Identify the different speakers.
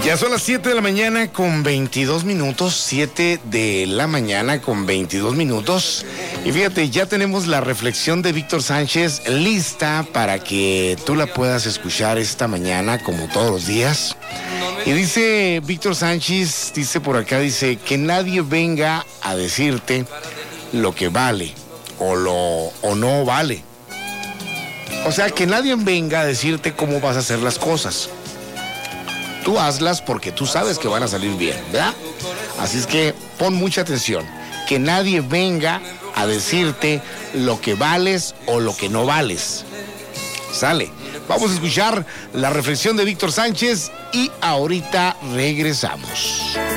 Speaker 1: Ya son las 7 de la mañana con 22 minutos, 7 de la mañana con 22 minutos. Y fíjate, ya tenemos la reflexión de Víctor Sánchez lista para que tú la puedas escuchar esta mañana como todos los días. Y dice Víctor Sánchez, dice por acá, dice que nadie venga a decirte lo que vale o no vale. O sea, que nadie venga a decirte cómo vas a hacer las cosas. Tú hazlas porque tú sabes que van a salir bien, ¿verdad? Así es que pon mucha atención. Que nadie venga a decirte lo que vales o lo que no vales. Sale. Vamos a escuchar la reflexión de Víctor Sánchez y ahorita regresamos.